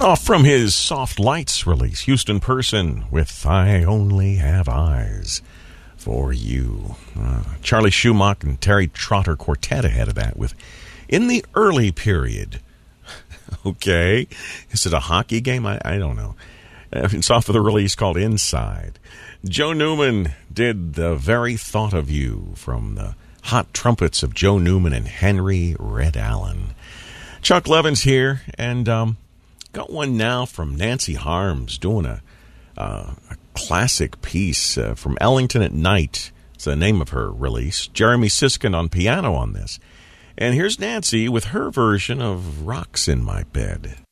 Off from his Soft Lights release, Houston Person with I Only Have Eyes for You. Charlie Schumacher and Terry Trotter Quartet ahead of that with In the Early Period. Okay. Is it a hockey game? I don't know. It's off of the release called Inside. Joe Newman did The Very Thought of You from the hot trumpets of Joe Newman and Henry Red Allen. Chuck Levin's here, and got one now from Nancy Harms doing a classic piece from Ellington at Night. It's the name of her release. Jeremy Siskind on piano on this. And here's Nancy with her version of Rocks in My Bed.